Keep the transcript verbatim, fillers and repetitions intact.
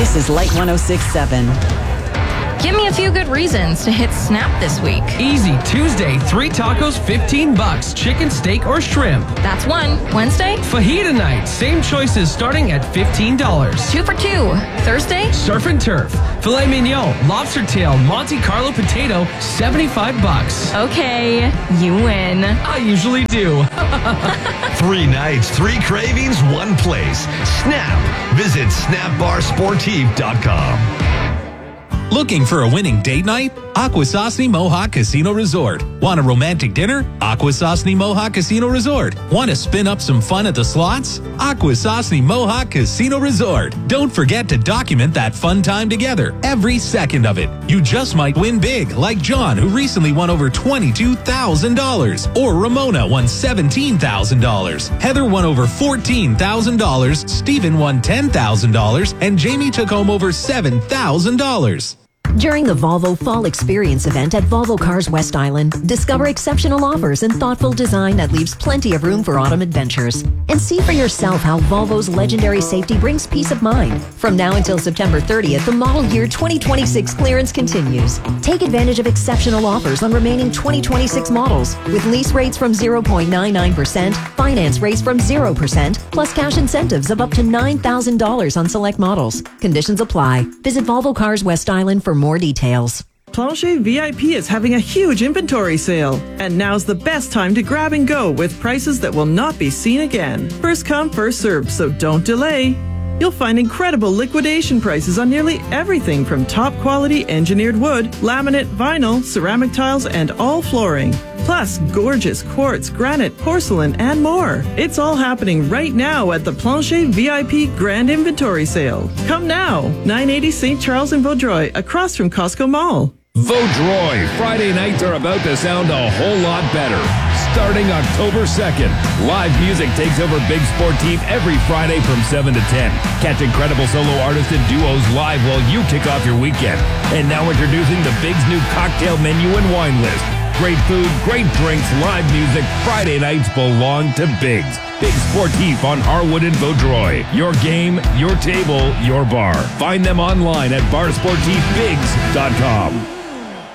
This is Light one oh six point seven. Give me a few good reasons to hit Snap this week. Easy. Tuesday, three tacos, fifteen bucks. Chicken, steak, or shrimp. That's one. Wednesday? Fajita night. Same choices starting at fifteen dollars. Two for two. Thursday? Surf and turf. Filet mignon, lobster tail, Monte Carlo potato, seventy-five bucks. Okay, you win. I usually do. Three nights, three cravings, one place. Snap. Visit snap bar sportive dot com. Looking for a winning date night? Akwesasne Mohawk Casino Resort. Want a romantic dinner? Akwesasne Mohawk Casino Resort. Want to spin up some fun at the slots? Akwesasne Mohawk Casino Resort. Don't forget to document that fun time together, every second of it. You just might win big, like John, who recently won over twenty-two thousand dollars. Or Ramona won seventeen thousand dollars. Heather won over fourteen thousand dollars. Stephen won ten thousand dollars. And Jamie took home over seven thousand dollars. During the Volvo Fall Experience event at Volvo Cars West Island, discover exceptional offers and thoughtful design that leaves plenty of room for autumn adventures. And see for yourself how Volvo's legendary safety brings peace of mind. From now until September thirtieth, the model year twenty twenty-six clearance continues. Take advantage of exceptional offers on remaining twenty twenty-six models, with lease rates from zero point nine nine percent, finance rates from zero percent, plus cash incentives of up to nine thousand dollars on select models. Conditions apply. Visit Volvo Cars West Island for more details. Planche V I P is having a huge inventory sale, and now's the best time to grab and go with prices that will not be seen again. First come, first served, so don't delay. You'll find incredible liquidation prices on nearly everything from top quality engineered wood, laminate, vinyl, ceramic tiles, and all flooring. Plus, gorgeous quartz, granite, porcelain, and more. It's all happening right now at the Planche V I P Grand Inventory Sale. Come now, nine eighty Saint Charles in Vaudreuil, across from Costco Mall. Vaudreuil, Friday nights are about to sound a whole lot better. Starting October second, live music takes over Big Sportif every Friday from seven to ten. Catch incredible solo artists and duos live while you kick off your weekend. And now introducing the Big's new cocktail menu and wine list. Great food, great drinks, live music. Friday nights belong to Big's. Big Sportif on Harwood and Vaudreuil. Your game, your table, your bar. Find them online at bar sportif bigs dot com.